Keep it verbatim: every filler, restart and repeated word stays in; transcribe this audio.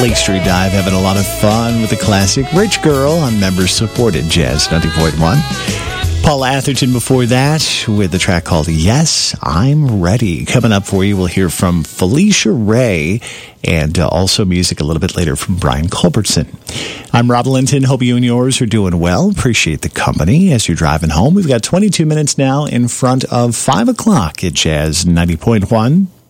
Lake Street Dive, having a lot of fun with the classic Rich Girl on member-supported Jazz ninety point one. Paul Atherton before that with the track called Yes, I'm Ready. Coming up for you, we'll hear from Felicia Ray and uh, also music a little bit later from Brian Culbertson. I'm Rob Linton. Hope you and yours are doing well. Appreciate the company as you're driving home. We've got twenty-two minutes now in front of five o'clock at Jazz ninety point one.